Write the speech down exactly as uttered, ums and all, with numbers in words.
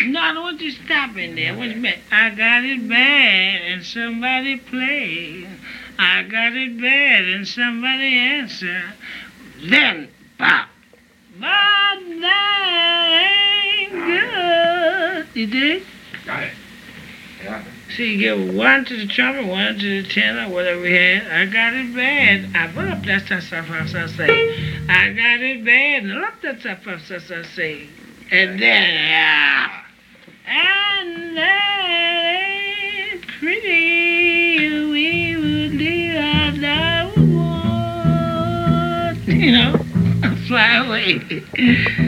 No, I don't want you to stop in there. I want you to make, I got it bad and somebody play. I got it bad and somebody answer. Then pop. But that ain't good. You dig? Got it. Yeah. So you give one to the trumpet, one to the tenor, whatever we had. I got it bad. I put up that stuff, stuff, stuff, stuff, say. I got it bad. And up that stuff, stuff, stuff, stuff, say. And then, yeah. And that ain't pretty. We would do our love. You know, fly away.